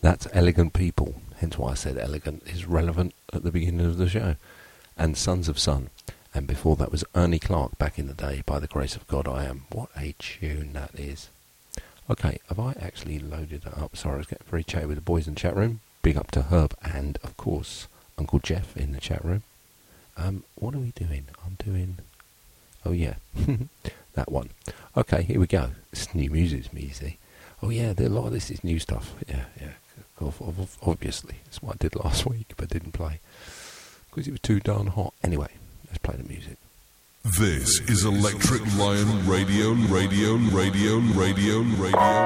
That's Elegant People, hence why I said elegant is relevant at the beginning of the show. And Sons of Sun. And before that was Ernie Clark, Back in the Day, By the Grace of God I Am. What a tune that is. Okay, have I actually loaded it up? Sorry, I was getting very chatty with the boys in the chat room. Big up to Herb and, of course, Uncle Jeff in the chat room. What are we doing? I'm doing... Oh, yeah. That one. Okay, here we go. It's new music, me, you see. Oh, yeah, a lot of this is new stuff. Yeah. Obviously. That's what I did last week, but didn't play. Because it was too darn hot. Anyway, let's play the music. This is Electric Lion Radio.